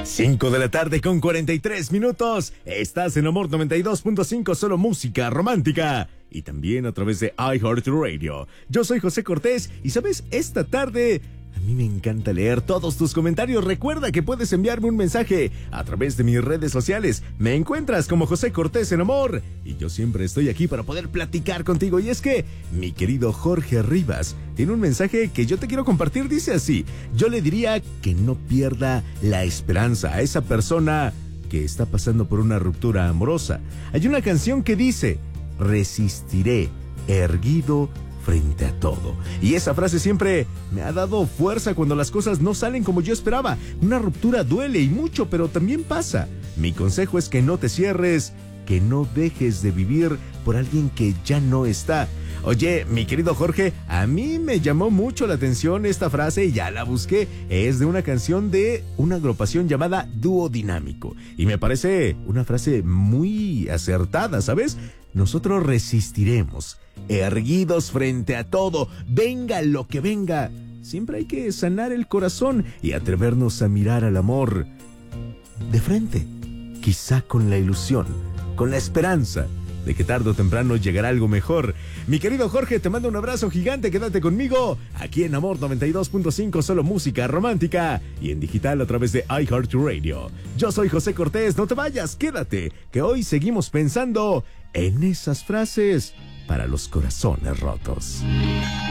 5 de la tarde con 43 minutos. Estás en Amor 92.5, solo música romántica. Y también a través de iHeartRadio. Yo soy José Cortés y, ¿sabes? Esta tarde a mí me encanta leer todos tus comentarios. Recuerda que puedes enviarme un mensaje a través de mis redes sociales. Me encuentras como José Cortés en Amor. Y yo siempre estoy aquí para poder platicar contigo. Y es que mi querido Jorge Rivas tiene un mensaje que yo te quiero compartir. Dice así: yo le diría que no pierda la esperanza a esa persona que está pasando por una ruptura amorosa. Hay una canción que dice: resistiré erguido frente a todo. Y esa frase siempre me ha dado fuerza cuando las cosas no salen como yo esperaba. Una ruptura duele y mucho, pero también pasa. Mi consejo es que no te cierres, que no dejes de vivir por alguien que ya no está. Oye, mi querido Jorge, a mí me llamó mucho la atención esta frase y ya la busqué. Es de una canción de una agrupación llamada Dúo Dinámico. Y me parece una frase muy acertada, ¿sabes? Nosotros resistiremos, erguidos frente a todo, venga lo que venga. Siempre hay que sanar el corazón y atrevernos a mirar al amor de frente, quizá con la ilusión, con la esperanza de que tarde o temprano llegará algo mejor. Mi querido Jorge, te mando un abrazo gigante, quédate conmigo, aquí en Amor 92.5, solo música romántica, y en digital a través de iHeartRadio. Yo soy José Cortés, no te vayas, quédate, que hoy seguimos pensando en esas frases para los corazones rotos.